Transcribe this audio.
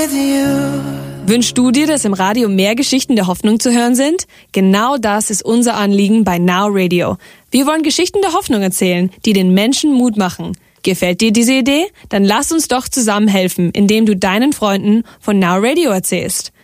with you. Wünschst du dir, dass im Radio mehr Geschichten der Hoffnung zu hören sind? Genau das ist unser Anliegen bei Now Radio. Wir wollen Geschichten der Hoffnung erzählen, die den Menschen Mut machen. Gefällt dir diese Idee? Dann lass uns doch zusammen helfen, indem du deinen Freunden von Now Radio erzählst.